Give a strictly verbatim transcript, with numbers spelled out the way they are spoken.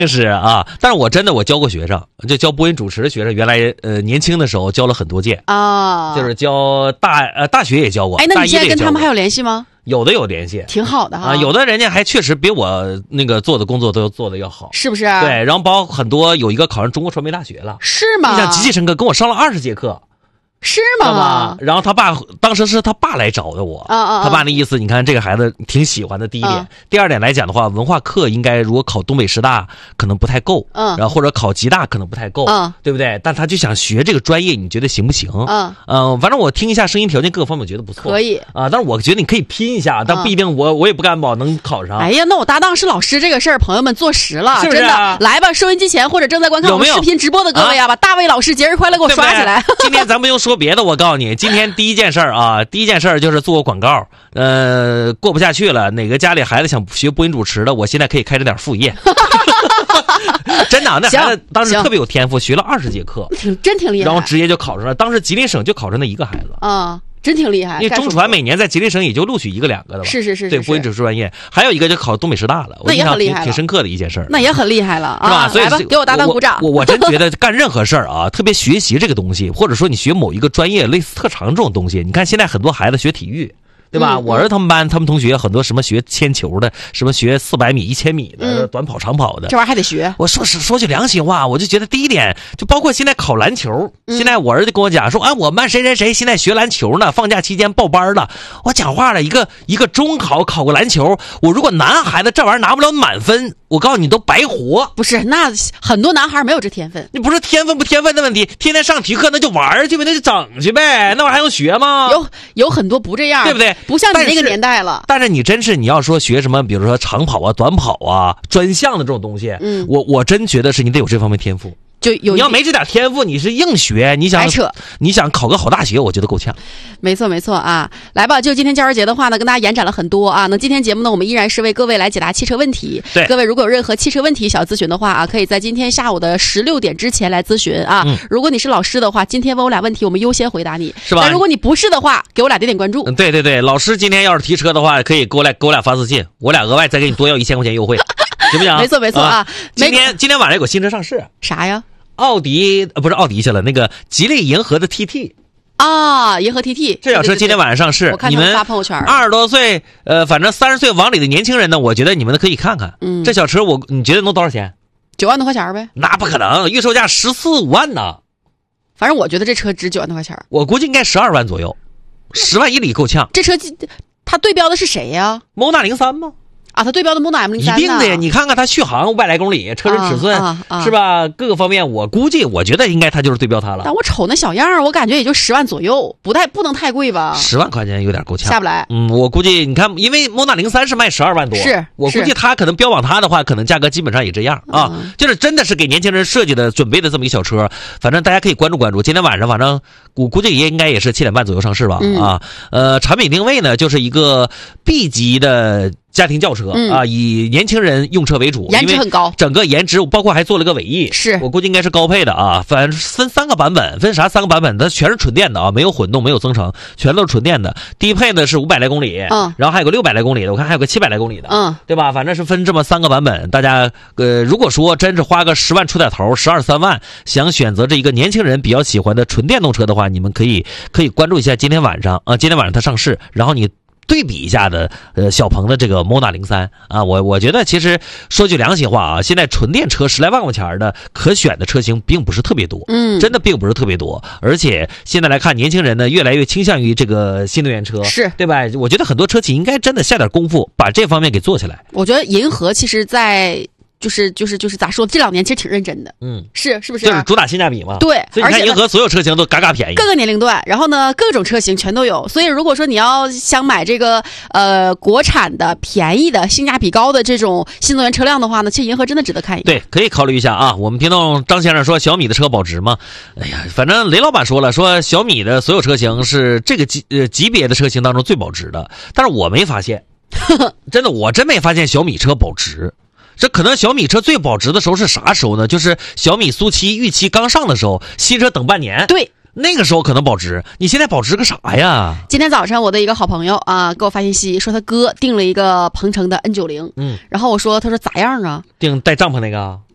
是啊，但是我真的我教过学生，就教播音主持的学生，原来呃年轻的时候教了很多届啊， 就是教大呃大学也教过。 哎，那你现在跟他们还有联系吗？ 有的有联系， 挺好的哈。 啊，有的人家还确实比我那个做的工作都做的要好， 是不是？ 对，然后包括很多有一个考上中国传媒大学了， 是吗？ 印象极其深刻，跟我上了二十节课。 是吗？ 然后他爸当时是他爸来找的我， 啊啊！ 他爸那意思，你看这个孩子挺喜欢的。第一点，啊、第二点来讲的话，文化课应该如果考东北师大可能不太够，嗯，然后或者考吉大可能不太够，嗯，对不对？但他就想学这个专业，你觉得行不行？嗯嗯，反正我听一下声音条件各个方面，我觉得不错， 可以啊。但是我觉得你可以拼一下，但不一定我我也不敢保能考上。 哎呀，那我搭档是老师这个事儿，朋友们坐实了， 是不是、啊？ 真的，来吧，收音机前或者正在观看我们视频直播的各位啊，把大卫老师节日快乐给我刷起来。 对对今天咱不用说别的，我告诉你。今天第一件事儿啊，第一件事儿就是做广告，呃，过不下去了，哪个家里孩子想学播音主持的，我现在可以开着点副业。真的，那孩子当时特别有天赋，学了二十节课， 挺真挺厉害， 然后直接就考上了。当时吉林省就考上那一个孩子啊。真挺厉害， 因为中传每年在吉林省也就录取一个两个的吧。 是是是， 对播音主持专业，还有一个就考东北师大了， 那也很厉害了， 挺深刻的一件事儿， 那也很厉害了， 是吧？所以来吧，给我搭档鼓掌。 我我真觉得干任何事儿啊，特别学习这个东西，或者说你学某一个专业，类似特长这种东西，你看现在很多孩子学体育。对吧、嗯？我儿子他们班，他们同学很多什么学铅球的，什么学四百米、一千米的、嗯、短跑、长跑的， 这玩意儿还得学。 我说说句良心话，我就觉得第一点，就包括现在考篮球，嗯、现在我儿子跟我讲说，啊，我们班谁谁谁现在学篮球呢，放假期间报班了。我讲话了，一个一个中考考个篮球，我如果男孩子这玩意儿拿不了满分，我告诉你都白活。 不是，那很多男孩没有这天分。 你不是天分不天分的问题，天天上体育课那就玩去呗，那就整去呗，那玩意儿还用学吗？ 有有很多不这样， 对不对？ 不像你那个年代了。 但是你真是你要说学什么，比如说长跑啊、短跑啊、专项的这种东西，嗯，我我真觉得是你得有这方面天赋。 就有你要没这点天赋，你是硬学，你想你想考个好大学，我觉得够呛。 没错没错啊，来吧，就今天教师节的话呢，跟大家延展了很多啊。那今天节目呢，我们依然是为各位来解答汽车问题。 对， 各位如果有任何汽车问题想咨询的话啊，可以在今天下午的十六点之前来咨询啊。嗯、如果你是老师的话，今天问我俩问题，我们优先回答你， 是吧？ 但如果你不是的话，给我俩点点关注。 嗯，对对对，老师今天要是提车的话，可以给我俩给我俩发私信，我俩额外再给你多要一千块钱优惠，行不行？ 没错没错啊。啊今天今天晚上有个新车上市， 啥呀？ 奥迪呃不是奥迪去了，那个吉利银河的 T T 啊，银河 T T 这辆车今天晚上上市， 我看他们发朋友圈， 二十多岁呃，反正三十岁往里的年轻人呢，我觉得你们可以看看。嗯，这小车我你觉得能多少钱？ 九万多块钱呗？ 那不可能，预售价十四五万呢。 反正我觉得这车值九万多块钱， 我估计应该十二万左右，十万以里够呛。 这车它对标的是谁呀？ 莫纳零三吗？ 啊，它对标的莫纳 M 零三一定的呀！你看看它续航五百来公里，车身尺寸、啊啊、是吧？各个方面，我估计，我觉得应该它就是对标它了。 但我瞅那小样，我感觉也就十万左右，不太不能太贵吧？ 十万块钱有点够呛， 下不来。 嗯，我估计你看，因为莫纳零三是卖十二万多， 是我估计它可能标榜它的话，可能价格基本上也这样啊，嗯、就是真的是给年轻人设计的、准备的这么一个小车。反正大家可以关注关注。今天晚上，反正我估计也应该也是七点半左右上市吧？嗯、啊，呃，产品定位呢，就是一个 B 级的家庭轿车、嗯、啊，以年轻人用车为主， 颜值很高， 整个颜值包括还做了个尾翼， 是我估计应该是高配的啊。反正分三个版本，分啥三个版本？它全是纯电的啊，没有混动，没有增程，全都是纯电的。低配的是五百来公里，嗯，然后还有个六百来公里的，我看还有个七百来公里的，嗯，对吧？反正是分这么三个版本。大家呃，如果说真是花个十万出点头，十二三万，想选择这一个年轻人比较喜欢的纯电动车的话，你们可以可以关注一下今天晚上啊，今天晚上它上市，然后你对比一下的，呃，小鹏的这个 Mona 零三啊，我我觉得其实说句良心话啊，现在纯电车十来万块钱的可选的车型并不是特别多，嗯，真的并不是特别多，而且现在来看，年轻人呢越来越倾向于这个新能源车， 是对吧？我觉得很多车企应该真的下点功夫，把这方面给做起来。 我觉得银河其实在。就是就是就是咋说？这两年其实挺认真的，嗯，是是不是？ 就是主打性价比嘛。 对， 所以你看银河所有车型都嘎嘎便宜， 各个年龄段，然后呢，各种车型全都有。所以如果说你要想买这个呃国产的便宜的、性价比高的这种新能源车辆的话呢，其实银河真的值得看一看。 对，可以考虑一下啊。我们听到张先生说小米的车保值吗？哎呀，反正雷老板说了，说小米的所有车型是这个级呃级别的车型当中最保值的，但是我没发现，真的，我真没发现小米车保值。这可能小米车最保值的时候是啥时候呢？就是小米苏七、预期刚上的时候，新车等半年。 对， 那个时候可能保值。你现在保值个啥呀？ 今天早上我的一个好朋友啊，给我发信息说他哥订了一个鹏程的 N 九十，嗯，然后我说，他说咋样啊？ 订带帐篷那个？